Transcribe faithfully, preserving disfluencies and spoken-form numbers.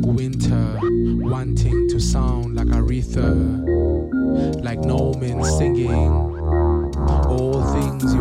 winter, wanting to sound like Aretha, like Norman singing all things you